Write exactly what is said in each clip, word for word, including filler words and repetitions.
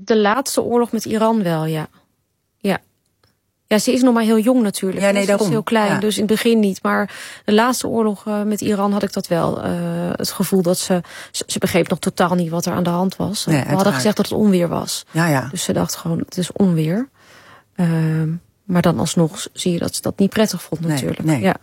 de laatste oorlog met Iran wel, ja. Ja. Ja, ze is nog maar heel jong natuurlijk. Ja, nee, ze daarom. is heel klein, Ja. dus in het begin niet. Maar de laatste oorlog uh, met Iran had ik dat wel. Uh, het gevoel dat ze, ze... Ze begreep nog totaal niet wat er aan de hand was. Nee, We hadden uiteraard. gezegd dat het onweer was. Ja, ja. Dus ze dacht gewoon, het is onweer. Uh, maar dan alsnog zie je dat ze dat niet prettig vond natuurlijk. Nee, nee. Ja.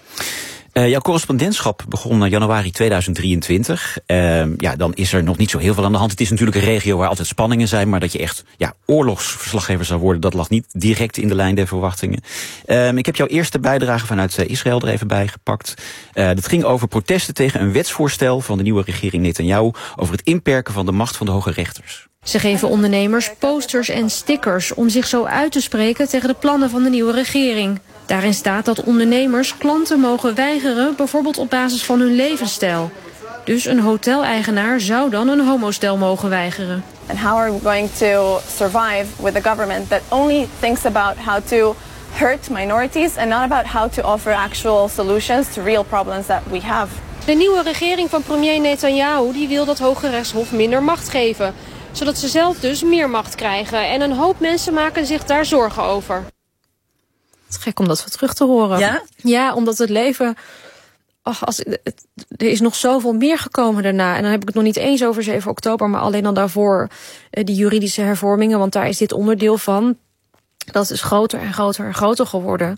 Uh, jouw correspondentschap begon januari tweeduizend drieëntwintig. Uh, ja, dan is er nog niet zo heel veel aan de hand. Het is natuurlijk een regio waar altijd spanningen zijn, maar dat je echt ja, oorlogsverslaggever zou worden, dat lag niet direct in de lijn der verwachtingen. Uh, ik heb jouw eerste bijdrage vanuit uh, Israël er even bij gepakt. Uh, dat ging over protesten tegen een wetsvoorstel van de nieuwe regering Netanyahu over het inperken van de macht van de hoge rechters. Ze geven ondernemers posters en stickers om zich zo uit te spreken tegen de plannen van de nieuwe regering. Daarin staat dat ondernemers klanten mogen weigeren, bijvoorbeeld op basis van hun levensstijl. Dus een hoteleigenaar zou dan een homostel mogen weigeren. And how are we going to survive with a government that only thinks about how to hurt minorities and not about how to offer actual solutions to real problems that we have? De nieuwe regering van premier Netanyahu die wil dat Hoge Rechtshof minder macht geven, zodat ze zelf dus meer macht krijgen. En een hoop mensen maken zich daar zorgen over. Het is gek om dat weer terug te horen. Ja? Ja, omdat het leven... Ach, als, het, er is nog zoveel meer gekomen daarna. En dan heb ik het nog niet eens over zeven oktober... maar alleen al daarvoor uh, die juridische hervormingen. Want daar is dit onderdeel van. Dat is groter en groter en groter geworden.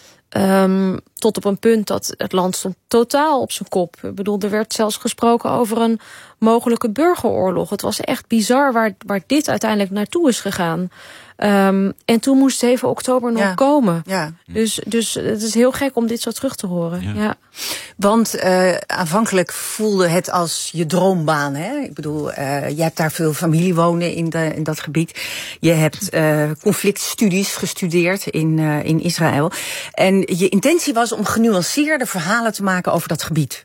Um, tot op een punt dat het land stond totaal op zijn kop. Ik bedoel, er werd zelfs gesproken over een mogelijke burgeroorlog. Het was echt bizar waar, waar dit uiteindelijk naartoe is gegaan. Um, en toen moest zeven oktober nog ja. komen. Ja. Dus, dus het is heel gek om dit zo terug te horen. Ja. Ja. Want uh, aanvankelijk voelde het als je droombaan. Hè? Ik bedoel, uh, je hebt daar veel familie wonen in, de, in dat gebied. Je hebt uh, conflictstudies gestudeerd in, uh, in Israël. En je intentie was om genuanceerde verhalen te maken over dat gebied.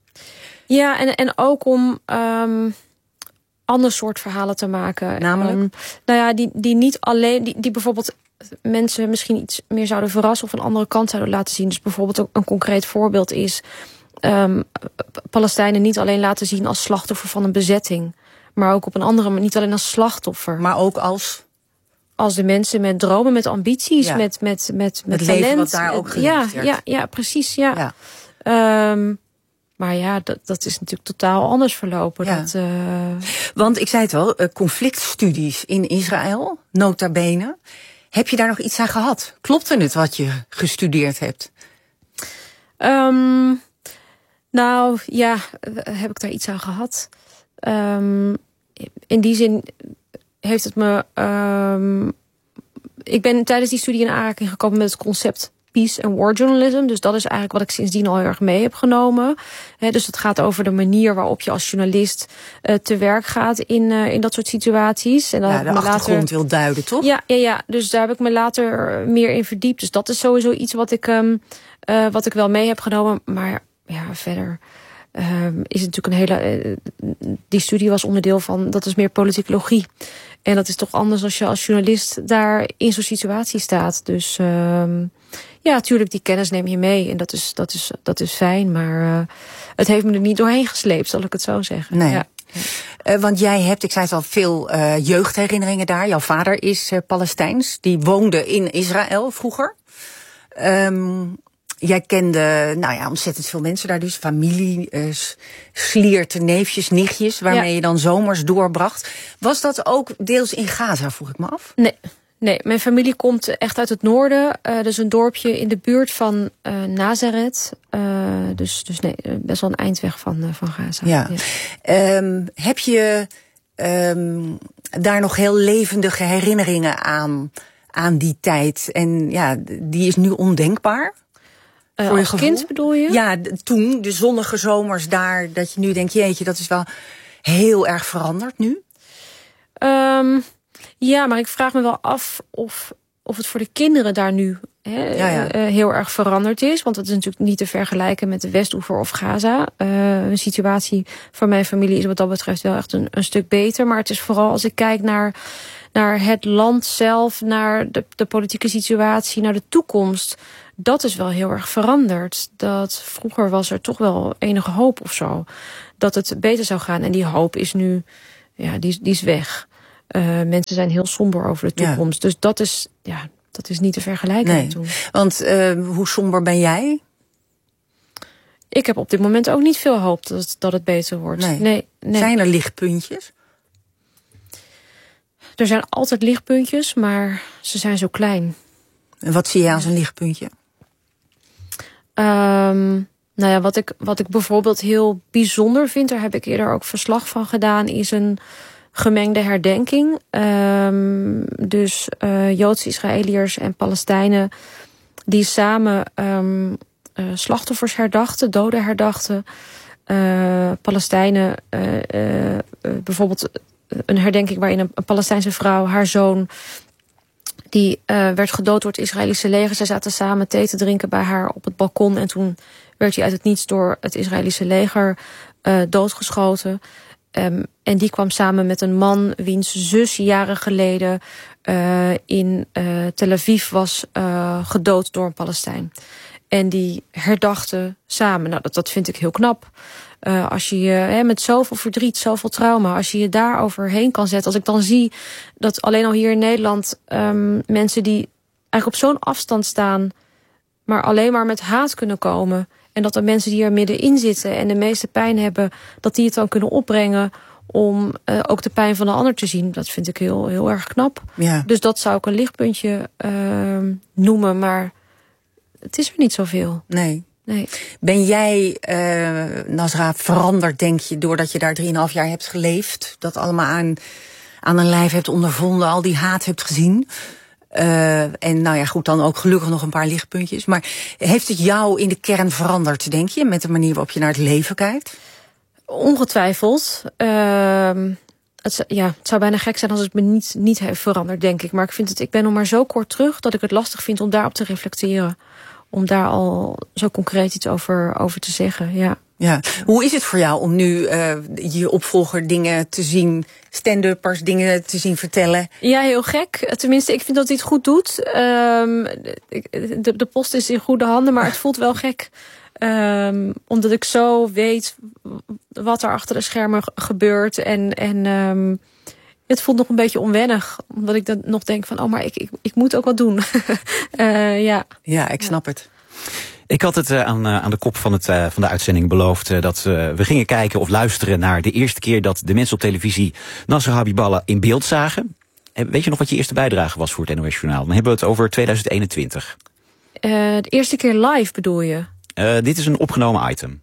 Ja, en, en ook om... Um, ander soort verhalen te maken. Namelijk? Um, nou ja, die, die niet alleen, die, die bijvoorbeeld mensen misschien iets meer zouden verrassen of een andere kant zouden laten zien. Dus bijvoorbeeld een, een concreet voorbeeld is um, Palestijnen niet alleen laten zien als slachtoffer van een bezetting, maar ook op een andere manier, niet alleen als slachtoffer. Maar ook als? Als de mensen met dromen, met ambities, ja. met, met, met, met het talent. leven wat daar ook geleefd ja, werd. ja, ja, precies, ja. ja. Um, Maar ja, dat, dat is natuurlijk totaal anders verlopen. Ja. Dat, uh... Want ik zei het al, conflictstudies in Israël, nota bene. Heb je daar nog iets aan gehad? Klopte het wat je gestudeerd hebt? Um, nou, ja, heb ik daar iets aan gehad? Um, in die zin heeft het me... Um, ik ben tijdens die studie in aanraking gekomen met het concept peace and war journalism. Dus dat is eigenlijk wat ik sindsdien al heel erg mee heb genomen. He, dus het gaat over de manier waarop je als journalist uh, te werk gaat in, uh, in dat soort situaties. En dan ja, heb de ik me achtergrond later... wil duiden, toch? Ja, ja, ja, dus daar heb ik me later meer in verdiept. Dus dat is sowieso iets wat ik, um, uh, wat ik wel mee heb genomen. Maar ja, verder um, is het natuurlijk een hele... Uh, die studie was onderdeel van, dat is meer politicologie. En dat is toch anders als je als journalist daar in zo'n situatie staat. Dus um, ja, natuurlijk, die kennis neem je mee. En dat is, dat is, dat is fijn. Maar uh, het heeft me er niet doorheen gesleept, zal ik het zo zeggen. Nee. Ja. Uh, want jij hebt, ik zei het al, veel uh, jeugdherinneringen daar. Jouw vader is uh, Palestijns. Die woonde in Israël vroeger. Um, Jij kende, nou ja, ontzettend veel mensen daar dus. Familie, uh, slierten, neefjes, nichtjes, waarmee ja. je dan zomers doorbracht. Was dat ook deels in Gaza, vroeg ik me af? Nee, nee, mijn familie komt echt uit het noorden. Uh, dus een dorpje in de buurt van uh, Nazareth. Uh, dus, dus nee, best wel een eindweg van, uh, van Gaza. Ja. ja. Um, heb je um, daar nog heel levendige herinneringen aan, aan die tijd? En ja, die is nu ondenkbaar? Uh, als gevoel? Kind bedoel je? Ja, toen, de zonnige zomers daar, dat je nu denkt, jeetje, dat is wel heel erg veranderd nu. Um, ja, maar ik vraag me wel af of, of het voor de kinderen daar nu he, ja, ja. Uh, heel erg veranderd is. Want het is natuurlijk niet te vergelijken met de Westoever of Gaza. Uh, een situatie voor mijn familie is wat dat betreft wel echt een, een stuk beter. Maar het is vooral als ik kijk naar, naar het land zelf, naar de, de politieke situatie, naar de toekomst. Dat is wel heel erg veranderd. Dat vroeger was er toch wel enige hoop of zo. Dat het beter zou gaan. En die hoop is nu, ja, die, die is weg. Uh, mensen zijn heel somber over de toekomst. Ja. Dus dat is, ja, dat is niet te vergelijken. Nee. Toen. Want uh, hoe somber ben jij? Ik heb op dit moment ook niet veel hoop dat het, dat het beter wordt. Nee. Nee, nee. Zijn er lichtpuntjes? Er zijn altijd lichtpuntjes, maar ze zijn zo klein. En wat zie jij als een lichtpuntje? Um, nou ja, wat ik, wat ik bijvoorbeeld heel bijzonder vind, daar heb ik eerder ook verslag van gedaan, is een gemengde herdenking. Um, dus uh, Joodse Israëliërs en Palestijnen die samen um, uh, slachtoffers herdachten, doden herdachten. Uh, Palestijnen, uh, uh, uh, bijvoorbeeld een herdenking waarin een, een Palestijnse vrouw, haar zoon, die uh, werd gedood door het Israëlische leger. Zij zaten samen thee te drinken bij haar op het balkon. En toen werd hij uit het niets door het Israëlische leger uh, doodgeschoten. Um, en die kwam samen met een man wiens zus jaren geleden uh, in uh, Tel Aviv was uh, gedood door een Palestijn. En die herdachten samen. Nou, dat, dat vind ik heel knap. Uh, als je je met zoveel verdriet, zoveel trauma, als je je daar overheen kan zetten. Als ik dan zie dat alleen al hier in Nederland um, mensen die eigenlijk op zo'n afstand staan, maar alleen maar met haat kunnen komen. En dat de mensen die er middenin zitten en de meeste pijn hebben, dat die het dan kunnen opbrengen om uh, ook de pijn van de ander te zien. Dat vind ik heel, heel erg knap. Ja. Dus dat zou ik een lichtpuntje uh, noemen, maar het is er niet zoveel. Nee. Nee. Ben jij, uh, Nasra, veranderd, denk je, doordat je daar drieënhalf jaar hebt geleefd? Dat allemaal aan, aan een lijf hebt ondervonden, al die haat hebt gezien? Uh, en nou ja, goed, dan ook gelukkig nog een paar lichtpuntjes. Maar heeft het jou in de kern veranderd, denk je, met de manier waarop je naar het leven kijkt? Ongetwijfeld. Uh, het, ja, het zou bijna gek zijn als het me niet, niet heeft veranderd, denk ik. Maar ik vind het, ik ben nog maar zo kort terug dat ik het lastig vind om daarop te reflecteren. Om daar al zo concreet iets over, over te zeggen, ja. Ja. Hoe is het voor jou om nu uh, je opvolger dingen te zien, stand-uppers dingen te zien vertellen? Ja, heel gek. Tenminste, ik vind dat hij het goed doet. Um, de, de post is in goede handen, maar het voelt wel gek. Um, omdat ik zo weet wat er achter de schermen gebeurt. En, en um, het voelt nog een beetje onwennig. Omdat ik dan nog denk van, oh, maar ik, ik, ik moet ook wat doen. uh, ja. Ja, ik snap het. Ik had het uh, aan, uh, aan de kop van, het, uh, van de uitzending beloofd uh, dat uh, we gingen kijken of luisteren naar de eerste keer dat de mensen op televisie Nasser Habiballah in beeld zagen. En weet je nog wat je eerste bijdrage was voor het N O S-journaal? Dan hebben we het over tweeduizend eenentwintig. Uh, de eerste keer live bedoel je? Uh, dit is een opgenomen item.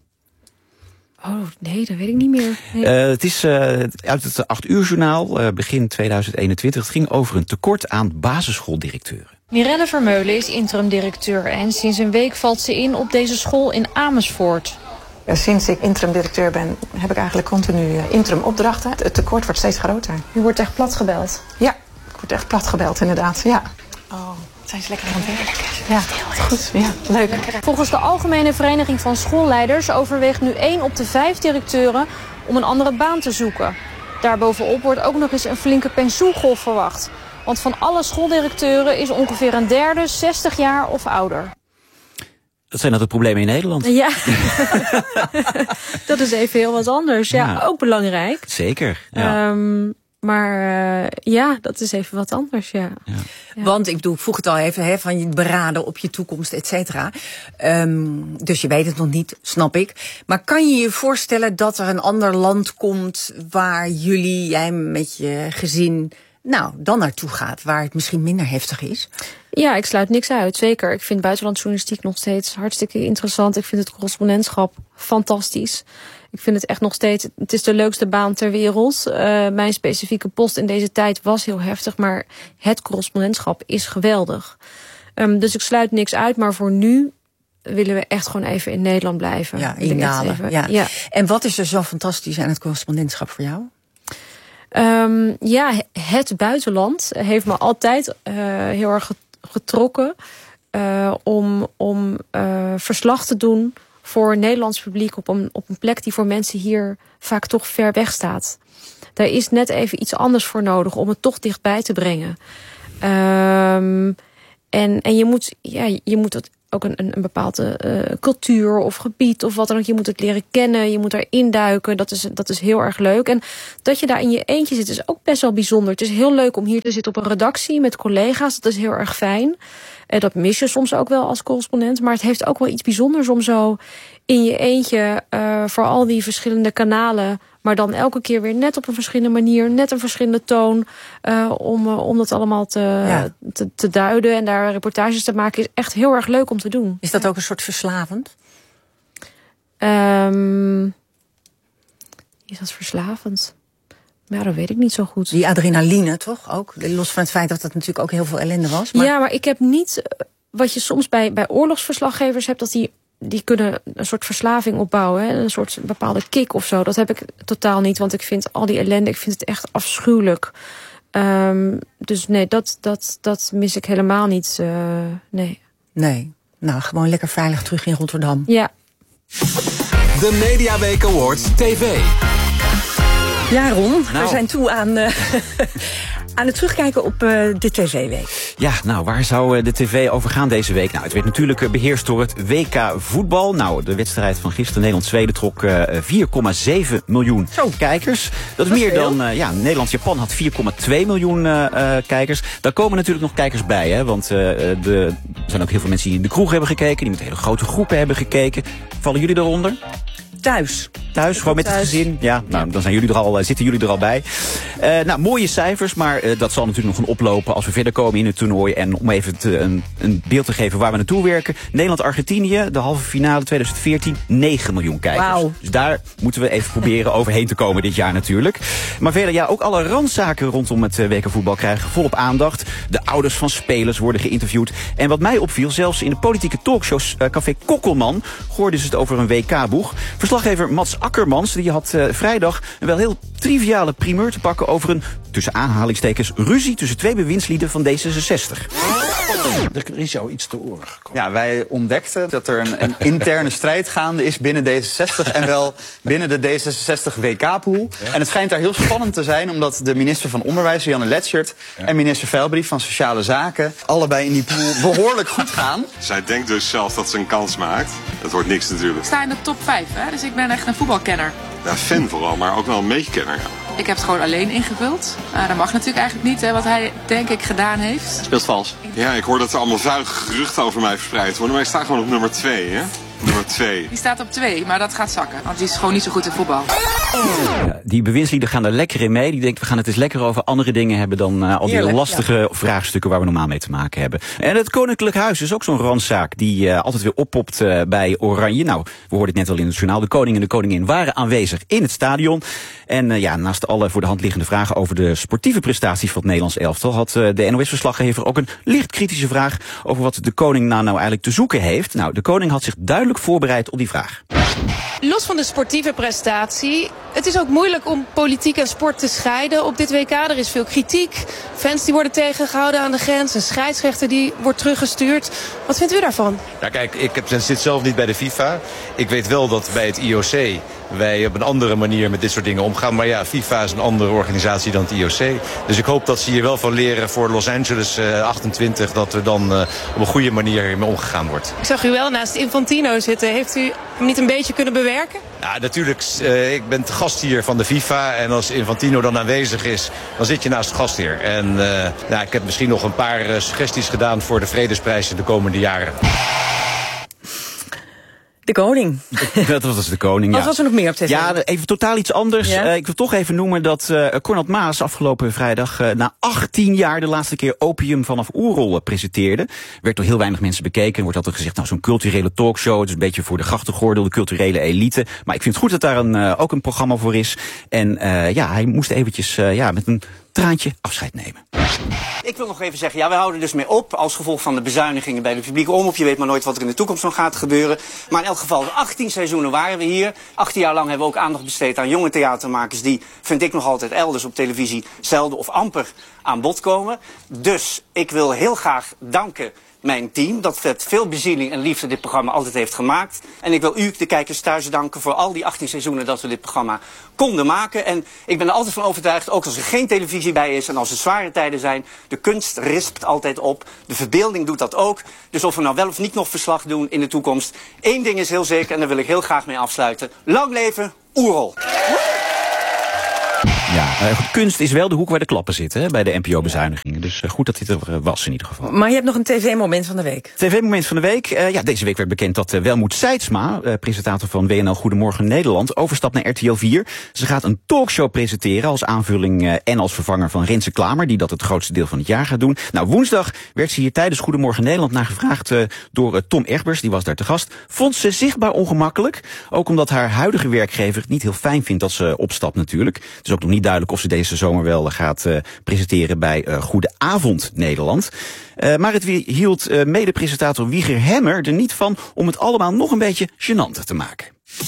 Oh, nee, dat weet ik niet meer. Nee. Uh, het is uh, uit het acht uur journaal, uh, begin tweeduizend eenentwintig. Het ging over een tekort aan basisschooldirecteuren. Mirelle Vermeulen is interim-directeur en sinds een week valt ze in op deze school in Amersfoort. Ja, sinds ik interim-directeur ben, heb ik eigenlijk continu interim-opdrachten. Het tekort wordt steeds groter. Je wordt echt plat gebeld? Ja, ik word echt plat gebeld, inderdaad. Ja. Oh, zijn ze lekker aan het werk? Ja, goed. Ja, leuk. Volgens de Algemene Vereniging van Schoolleiders overweegt nu één op de vijf directeuren om een andere baan te zoeken. Daarbovenop wordt ook nog eens een flinke pensioengolf verwacht. Want van alle schooldirecteuren is ongeveer een derde zestig jaar of ouder. Dat zijn dat de problemen in Nederland. Ja, dat is even heel wat anders. Ja, ja. Ook belangrijk. Zeker, ja. Um, maar uh, ja, dat is even wat anders, ja. ja. Ja. Want ik bedoel, ik vroeg het al even, hè, van je beraden op je toekomst, et cetera. Um, dus je weet het nog niet, snap ik. Maar kan je je voorstellen dat er een ander land komt waar jullie, jij met je gezin, nou, dan naartoe gaat, waar het misschien minder heftig is? Ja, ik sluit niks uit, zeker. Ik vind buitenlandjournalistiek nog steeds hartstikke interessant. Ik vind het correspondentschap fantastisch. Ik vind het echt nog steeds, het is de leukste baan ter wereld. Uh, mijn specifieke post in deze tijd was heel heftig, maar het correspondentschap is geweldig. Um, dus ik sluit niks uit, maar voor nu willen we echt gewoon even in Nederland blijven. Ja, in Dalen. Ja. Ja. En wat is er zo fantastisch aan het correspondentschap voor jou? Um, ja, het buitenland heeft me altijd uh, heel erg getrokken uh, om, om uh, verslag te doen voor een Nederlands publiek op een, op een plek die voor mensen hier vaak toch ver weg staat. Daar is net even iets anders voor nodig om het toch dichtbij te brengen. Um, en, en je moet, ja, je moet het ook een, een, een bepaalde uh, cultuur of gebied of wat dan ook. Je moet het leren kennen, je moet erin duiken. Dat is, dat is heel erg leuk. En dat je daar in je eentje zit is ook best wel bijzonder. Het is heel leuk om hier te zitten op een redactie met collega's. Dat is heel erg fijn. En dat mis je soms ook wel als correspondent. Maar het heeft ook wel iets bijzonders om zo in je eentje uh, voor al die verschillende kanalen, maar dan elke keer weer net op een verschillende manier, net een verschillende toon, uh, om, uh, om dat allemaal te, ja. te, te duiden en daar reportages te maken, is echt heel erg leuk om te doen. Is dat ook een soort verslavend? Um, is dat verslavend? Ja, dat weet ik niet zo goed. Die adrenaline toch ook? Los van het feit dat het natuurlijk ook heel veel ellende was. Maar... Ja, maar ik heb niet wat je soms bij, bij oorlogsverslaggevers hebt, dat die die kunnen een soort verslaving opbouwen. Hè? Een soort bepaalde kick of zo. Dat heb ik totaal niet, want ik vind al die ellende, ik vind het echt afschuwelijk. Um, dus nee, dat, dat, dat mis ik helemaal niet. Uh, nee. Nee, nou gewoon lekker veilig terug in Rotterdam. Ja. De Mediaweek Awards T V. Ja, Ron, nou. we zijn toe aan, uh, aan het terugkijken op uh, de tv-week. Ja, nou, waar zou de tv over gaan deze week? Nou, het werd natuurlijk beheerst door het W K voetbal. Nou, de wedstrijd van gisteren Nederland-Zweden trok uh, vier komma zeven miljoen Zo. kijkers. Dat is dat meer veel. dan, uh, ja, Nederland-Japan had vier komma twee miljoen uh, uh, kijkers. Daar komen natuurlijk nog kijkers bij, hè. Want uh, de, er zijn ook heel veel mensen die in de kroeg hebben gekeken, die met hele grote groepen hebben gekeken. Vallen jullie daaronder? Thuis. Thuis, gewoon met thuis. het gezin. Ja, nou, dan zijn jullie er al, zitten jullie er al bij. Uh, nou, mooie cijfers, maar uh, dat zal natuurlijk nog gaan oplopen als we verder komen in het toernooi. En om even te, een, een beeld te geven waar we naartoe werken. Nederland-Argentinië, de halve finale tweeduizend veertien, negen miljoen kijkers. Wauw. Dus daar moeten we even proberen overheen te komen dit jaar natuurlijk. Maar verder, ja, ook alle randzaken rondom het W K voetbal krijgen volop aandacht. De ouders van spelers worden geïnterviewd. En wat mij opviel, zelfs in de politieke talkshows uh, Café Kokkelman hoorden ze het over een W K-boeg. Verslaggever Mats Akkermans die had uh, vrijdag een wel heel triviale primeur te pakken over een, tussen aanhalingstekens, ruzie tussen twee bewindslieden van D zesenzestig. Er is jou iets te oren gekomen. Ja, wij ontdekten dat er een, een interne strijd gaande is binnen D zesenzestig en wel binnen de D zesenzestig W K-pool. Ja. En het schijnt daar heel spannend te zijn, omdat de minister van Onderwijs, Janne Letschert, ja. en minister Veilbrief van Sociale Zaken allebei in die pool behoorlijk goed gaan. Zij denkt dus zelf dat ze een kans maakt. Dat wordt niks natuurlijk. Ik sta in de top vijf, hè? Dus ik ben echt een voetbalkenner. Ja, fan vooral, maar ook wel een meekenner. Ja. Ik heb het gewoon alleen ingevuld. Uh, dat mag natuurlijk eigenlijk niet, hè, wat hij denk ik gedaan heeft. Speelt vals. Ja, ik hoor dat er allemaal vuige geruchten over mij verspreid worden. Maar ik sta gewoon op nummer twee, hè? Nummer twee. Die staat op twee, maar dat gaat zakken. Want die is gewoon niet zo goed in voetbal. Ja, die bewindslieden gaan er lekker in mee. Die denken, we gaan het eens lekker over andere dingen hebben dan uh, al die Heerlijk, lastige ja. vraagstukken waar we normaal mee te maken hebben. En het Koninklijk Huis is ook zo'n randzaak die uh, altijd weer oppopt uh, bij Oranje. Nou, we hoorden het net al in het journaal. De koning en de koningin waren aanwezig in het stadion. En uh, ja, naast alle voor de hand liggende vragen over de sportieve prestaties van het Nederlands elftal had uh, de N O S-verslaggever ook een licht kritische vraag over wat de koning nou, nou eigenlijk te zoeken heeft. Nou, de koning had zich duidelijk voorbereid op die vraag. Los van de sportieve prestatie, het is ook moeilijk om politiek en sport te scheiden op dit W K. Er is veel kritiek, fans die worden tegengehouden aan de grens, een scheidsrechter die wordt teruggestuurd. Wat vindt u daarvan? Nou kijk, ik heb, zit zelf niet bij de FIFA. Ik weet wel dat bij het I O C wij op een andere manier met dit soort dingen omgaan. Maar ja, FIFA is een andere organisatie dan het I O C. Dus ik hoop dat ze hier wel van leren voor Los Angeles uh, achtentwintig... dat er dan uh, op een goede manier mee omgegaan wordt. Ik zag u wel naast Infantino zitten. Heeft u hem niet een beetje kunnen bewerken? Ja, natuurlijk. Uh, ik ben gast hier van de FIFA. En als Infantino dan aanwezig is, dan zit je naast de gastheer. En uh, nou, ik heb misschien nog een paar uh, suggesties gedaan voor de Vredesprijs in de komende jaren. De koning. Dat was dus de koning, ja. Wat was er nog meer op tv? Ja, even totaal iets anders. Ja? Uh, ik wil toch even noemen dat uh, Cornald Maas afgelopen vrijdag uh, na achttien jaar de laatste keer Opium vanaf Oerol presenteerde. Werd door heel weinig mensen bekeken. Er wordt altijd gezegd, nou, zo'n culturele talkshow. Het is een beetje voor de grachtengordel, de culturele elite. Maar ik vind het goed dat daar een, uh, ook een programma voor is. En uh, ja, hij moest eventjes uh, ja, met een traantje afscheid nemen. Ik wil nog even zeggen, ja, wij houden dus mee op als gevolg van de bezuinigingen bij de publieke omroep. Je weet maar nooit wat er in de toekomst nog gaat gebeuren. Maar in elk geval, achttien seizoenen waren we hier. achttien jaar lang hebben we ook aandacht besteed aan jonge theatermakers die, vind ik nog altijd elders op televisie, zelden of amper aan bod komen. Dus ik wil heel graag danken mijn team, dat met veel bezieling en liefde dit programma altijd heeft gemaakt. En ik wil u, de kijkers thuis, danken voor al die achttien seizoenen dat we dit programma konden maken. En ik ben er altijd van overtuigd, ook als er geen televisie bij is en als er zware tijden zijn, de kunst rispt altijd op. De verbeelding doet dat ook. Dus of we nou wel of niet nog verslag doen in de toekomst, één ding is heel zeker en daar wil ik heel graag mee afsluiten. Lang leven Oerol! Ja, uh, kunst is wel de hoek waar de klappen zitten, hè, bij de N P O-bezuinigingen. Dus uh, goed dat dit er uh, was in ieder geval. Maar je hebt nog een tv-moment van de week. tv-moment van de week. Uh, ja, deze week werd bekend dat uh, Welmoed Seidsma, uh, presentator van W N L Goedemorgen Nederland, overstapt naar R T L vier. Ze gaat een talkshow presenteren als aanvulling uh, en als vervanger van Renze Klamer, die dat het grootste deel van het jaar gaat doen. Nou, woensdag werd ze hier tijdens Goedemorgen Nederland naar gevraagd uh, door uh, Tom Egbers, die was daar te gast. Vond ze zichtbaar ongemakkelijk, ook omdat haar huidige werkgever het niet heel fijn vindt dat ze opstapt natuurlijk. Het is ook nog niet duidelijk of ze deze zomer wel gaat uh, presenteren bij uh, Goedenavond Nederland. Uh, maar het hield uh, mede-presentator Wieger Hemmer er niet van om het allemaal nog een beetje gênant te maken.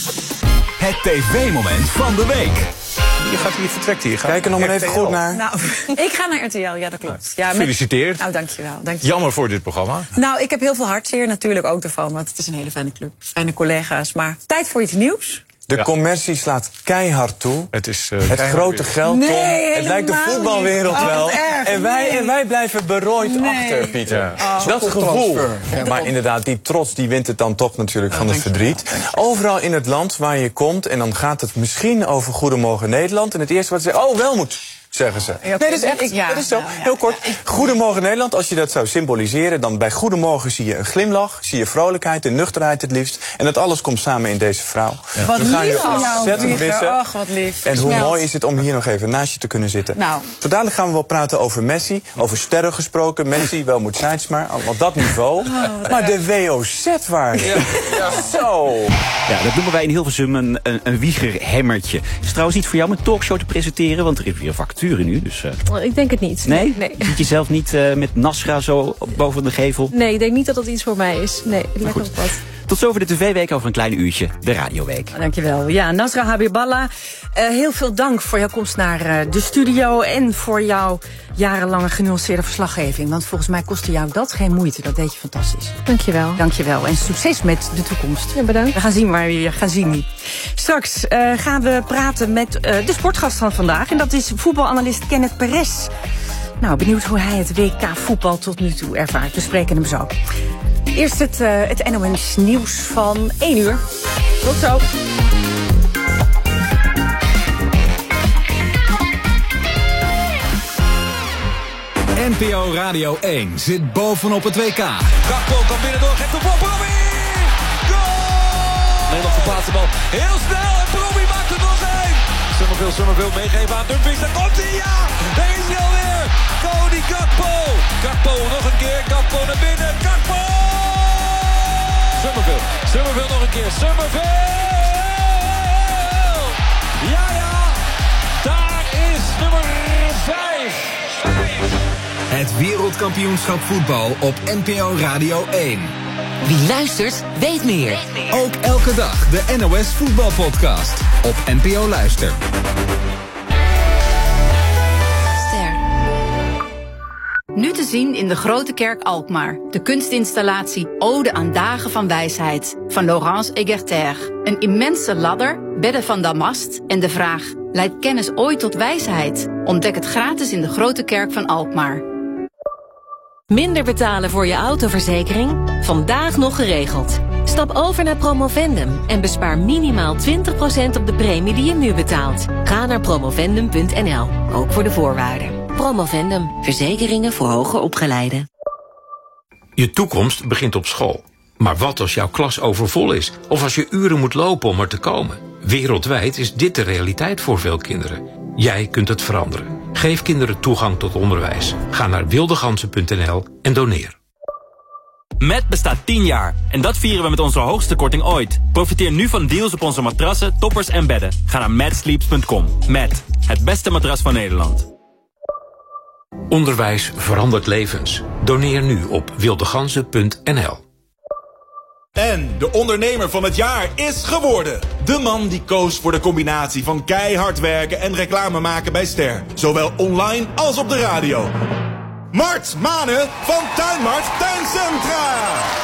Het tv-moment van de week. Je gaat hier vertrekt hier. Kijk er nog maar even goed naar. Nou, ik ga naar R T L, ja dat klopt. Ja, met... Gefeliciteerd. Nou, dankjewel, dankjewel. Jammer voor dit programma. Nou, ik heb heel veel hartzeer natuurlijk ook ervan, want het is een hele fijne club. Fijne collega's, maar tijd voor iets nieuws. De commercie slaat keihard toe. Het is uh, het grote geld, Tom. Nee, het lijkt de voetbalwereld niet. wel. Oh, erg, en, wij, nee. en wij blijven berooid nee. achter, Pieter. Ja. Oh. Dat gevoel. Ja, maar inderdaad, die trots die wint het dan toch natuurlijk oh, van het verdriet. Je Overal in het land waar je komt, en dan gaat het misschien over Goedemorgen Nederland. En het eerste wat ze zeggen, oh, Welmoed, zeggen ze. Ja, nee, dat is echt, ik, ja, dat is zo. nou, ja. Heel kort. Goedemorgen Nederland, als je dat zou symboliseren, dan bij Goedemorgen zie je een glimlach, zie je vrolijkheid, een nuchterheid het liefst. En dat alles komt samen in deze vrouw. Ja. Wat We gaan lief je van jou, ontzettend missen. Ach, wat lief. En hoe Smelt. mooi is het om hier nog even naast je te kunnen zitten. Nou. Zo dadelijk gaan we wel praten over Messi, over sterren gesproken. Messi, Welmoed Seidsma, op dat niveau. Oh, maar de W O Z-waarde. Ja. Ja. Zo. Ja, dat noemen wij in Hilversum een, een, een wiegerhemmertje. Het is trouwens niet voor jou om een talkshow te presenteren, want er is weer een vacature nu. Dus, uh... Ik denk het niet. Nee? Nee. Ziet je zelf niet uh, met Nasra zo boven de gevel? Nee, ik denk niet dat dat iets voor mij is. Nee, het lijkt op wat. Tot zover de tv-week, over een klein uurtje de radioweek. Dankjewel. Ja, Nasra Habiballa, uh, heel veel dank voor jouw komst naar uh, de studio en voor jouw jarenlange genuanceerde verslaggeving. Want volgens mij kostte jou dat geen moeite. Dat deed je fantastisch. Dankjewel. Dankjewel. En succes met de toekomst. Ja, bedankt. We gaan zien waar we gaan zien. Straks uh, gaan we praten met uh, de sportgast van vandaag. En dat is voetbalanalist Kenneth Perez. Nou, benieuwd hoe hij het W K voetbal tot nu toe ervaart. We spreken hem zo. Eerst het, uh, het N O S nieuws van één uur. Tot zo. N P O Radio één zit bovenop het W K. Gakpo kan binnen door, geeft de bal, Brobbey! Goal! Nederland verplaatst de bal heel snel en Brobbey maakt er nog één. Summerville, Summerville meegeven aan Dumfries, daar komt hij, ja! Daar is hij alweer! Cody Gakpo! Gakpo nog een keer, Gakpo naar binnen, Gakpo! Summerville, Summerville nog een keer, Summerville! Ja, ja! Daar is nummer vijf! Het wereldkampioenschap voetbal op N P O Radio één. Wie luistert, weet meer. Ook elke dag de N O S voetbalpodcast op N P O Luister. Nu te zien in de Grote Kerk Alkmaar. De kunstinstallatie Ode aan Dagen van Wijsheid van Laurence Egerter. Een immense ladder, bedden van damast en de vraag: leidt kennis ooit tot wijsheid? Ontdek het gratis in de Grote Kerk van Alkmaar. Minder betalen voor je autoverzekering? Vandaag nog geregeld. Stap over naar Promovendum en bespaar minimaal twintig procent op de premie die je nu betaalt. Ga naar promovendum punt n l, ook voor de voorwaarden. Promovendum, verzekeringen voor hoger opgeleiden. Je toekomst begint op school. Maar wat als jouw klas overvol is? Of als je uren moet lopen om er te komen? Wereldwijd is dit de realiteit voor veel kinderen. Jij kunt het veranderen. Geef kinderen toegang tot onderwijs. Ga naar wildegansen punt n l en doneer. Met bestaat tien jaar en dat vieren we met onze hoogste korting ooit. Profiteer nu van deals op onze matrassen, toppers en bedden. Ga naar mad sleeps punt com. Met het beste matras van Nederland. Onderwijs verandert levens. Doneer nu op wildegansen punt n l. En de ondernemer van het jaar is geworden. De man die koos voor de combinatie van keihard werken en reclame maken bij Ster. Zowel online als op de radio. Mart Manen van Tuinmart Tuincentra.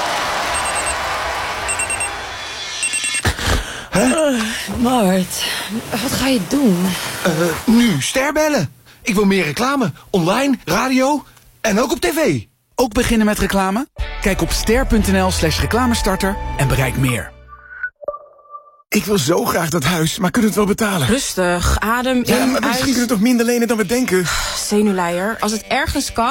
Huh? Uh, Mart, wat ga je doen? Uh, nu sterbellen. Ik wil meer reclame. Online, radio en ook op tv. Ook beginnen met reclame? Kijk op ster.nl slash reclamestarter en bereik meer. Ik wil zo graag dat huis, maar kunnen we het wel betalen? Rustig, adem in, ja, maar misschien uit. kunnen we toch minder lenen dan we denken? Zenuwleier, als het ergens kan...